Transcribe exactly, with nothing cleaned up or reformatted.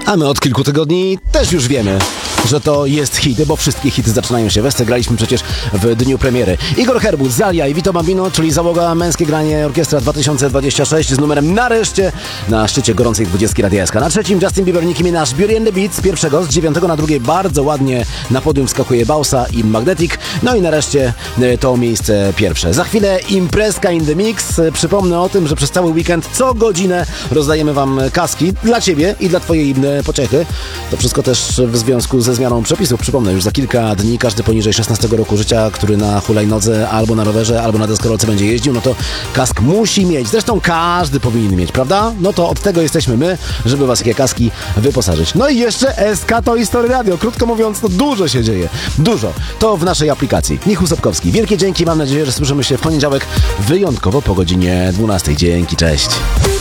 A my od kilku tygodni też już wiemy, że to jest hit, bo wszystkie hity zaczynają się we. Graliśmy przecież w dniu premiery. Igor Herbut, Zalia i Vito Bambino, czyli załoga Męskie Granie Orkiestra dwa tysiące dwadzieścia sześć z numerem Nareszcie na szczycie gorącej dwudziestki Radia S K. Na trzecim Justin Bieber, Nicki Minaj, Beauty and the Beat z pierwszego, z dziewiątego na drugie bardzo ładnie na podium wskakuje Bausa i Magnetic. No i nareszcie to miejsce pierwsze. Za chwilę imprezka in the mix. Przypomnę o tym, że przez cały weekend co godzinę rozdajemy wam kaski dla ciebie i dla twojej pociechy. To wszystko też w związku ze zmianą przepisów. Przypomnę, już za kilka dni każdy poniżej szesnastego roku życia, który na hulajnodze albo na rowerze, albo na deskorolce będzie jeździł, no to kask musi mieć. Zresztą każdy powinien mieć, prawda? No to od tego jesteśmy my, żeby was jakie kaski wyposażyć. No i jeszcze S K to History Radio. Krótko mówiąc, to dużo się dzieje. Dużo. To w naszej aplikacji. Michał Sobkowski. Wielkie dzięki. Mam nadzieję, że słyszymy się w poniedziałek wyjątkowo po godzinie dwunastej. Dzięki, cześć.